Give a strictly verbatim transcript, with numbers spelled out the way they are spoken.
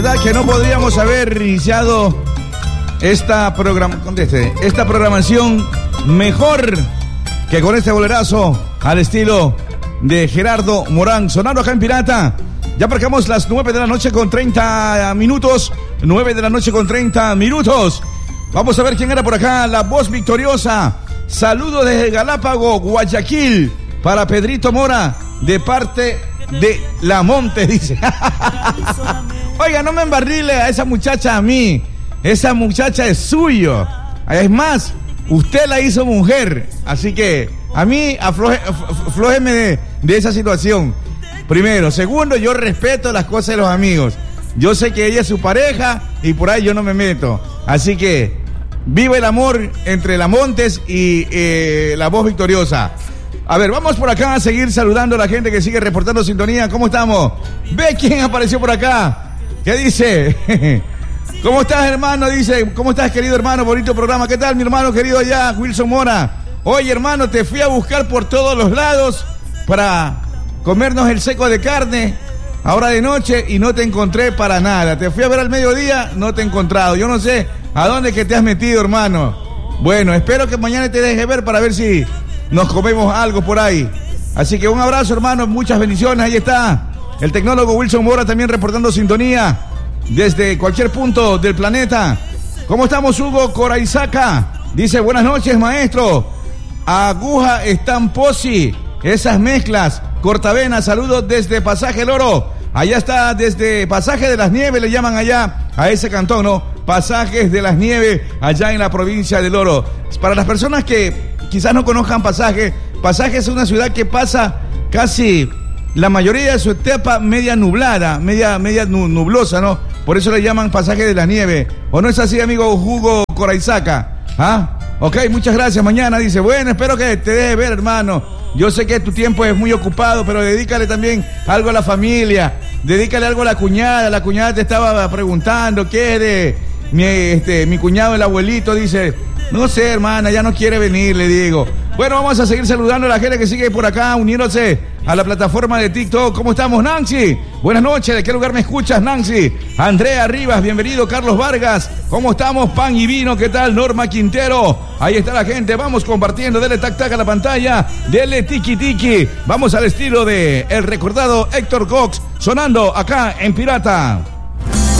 ¿Verdad que no podríamos haber iniciado esta, programa, conteste, esta programación mejor que con este bolerazo al estilo de Gerardo Morán, sonando acá en Pirata? Ya marcamos las nueve de la noche con treinta minutos. nueve de la noche con treinta minutos. Vamos a ver quién era por acá, la voz victoriosa. Saludos desde Galápago, Guayaquil, para Pedrito Mora, de parte de La Monte, dice. Oiga, no me embarrile a esa muchacha a mí. Esa muchacha es suyo. Es más, usted la hizo mujer. Así que a mí afloje, aflójeme de, de esa situación. Primero. Segundo, yo respeto las cosas de los amigos. Yo sé que ella es su pareja y por ahí yo no me meto. Así que viva el amor entre La Montes y eh, la voz victoriosa. A ver, vamos por acá a seguir saludando a la gente que sigue reportando sintonía. ¿Cómo estamos? Ve quién apareció por acá. ¿Qué dice? ¿Cómo estás, hermano? Dice, ¿cómo estás, querido hermano? Bonito programa. ¿Qué tal, mi hermano querido allá, Wilson Mora? Oye, hermano, te fui a buscar por todos los lados para comernos el seco de carne ahora de noche y no te encontré para nada. Te fui a ver al mediodía, no te he encontrado. Yo no sé a dónde que te has metido, hermano. Bueno, espero que mañana te deje ver para ver si nos comemos algo por ahí. Así que un abrazo, hermano, muchas bendiciones. Ahí está el tecnólogo Wilson Mora también reportando sintonía desde cualquier punto del planeta. ¿Cómo estamos, Hugo Coraizaca? Dice, buenas noches, maestro. Aguja Estamposi, esas mezclas. Cortavena, saludos desde Pasaje El Oro. Allá está, desde Pasaje de las Nieves, le llaman allá a ese cantón, ¿no? Pasajes de las Nieves, allá en la provincia del Oro. Para las personas que quizás no conozcan Pasaje, Pasaje es una ciudad que pasa casi la mayoría de su etapa media nublada, media, media nublosa, ¿no? Por eso le llaman Pasaje de las Nieves. ¿O no es así, amigo Hugo Coraizaca? ¿Ah? Ok, muchas gracias. Mañana dice, bueno, espero que te deje ver, hermano. Yo sé que tu tiempo es muy ocupado, pero dedícale también algo a la familia. Dedícale algo a la cuñada. La cuñada te estaba preguntando, ¿qué es de mi, este, mi cuñado, el abuelito? Dice, no sé, hermana, ya no quiere venir, le digo. Bueno, vamos a seguir saludando a la gente que sigue por acá, uniéndose a la plataforma de TikTok. ¿Cómo estamos, Nancy? Buenas noches, ¿de qué lugar me escuchas, Nancy? Andrea Rivas, bienvenido. Carlos Vargas, ¿cómo estamos? Pan y vino, ¿qué tal? Norma Quintero, ahí está la gente, vamos compartiendo, dele tac tac a la pantalla, dele tiki tiki. Vamos al estilo de el recordado Héctor Cox, sonando acá en Pirata.